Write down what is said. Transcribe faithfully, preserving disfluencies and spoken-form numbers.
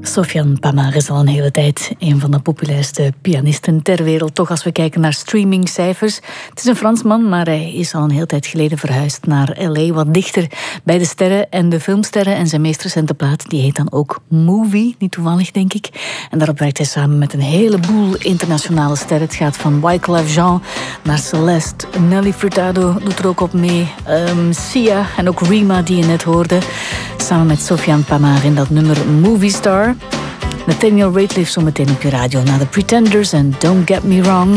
Sofiane Pamar is al een hele tijd een van de populairste pianisten ter wereld. Toch als we kijken naar streamingcijfers. Het is een Fransman, maar hij is al een hele tijd geleden verhuisd naar L A. Wat dichter bij de sterren en de filmsterren. En zijn meest recente plaat, die heet dan ook Movie. Niet toevallig, denk ik. En daarop werkt hij samen met een heleboel internationale sterren. Het gaat van Wyclef Jean naar Celeste. Nelly Furtado doet er ook op mee. Um, Sia en ook Rima, die je net hoorde. Samen met Sofiane Pamar in dat nummer Movie Star. Nathaniel Rateliff zo meteen op je radio na The Pretenders en Don't Get Me Wrong.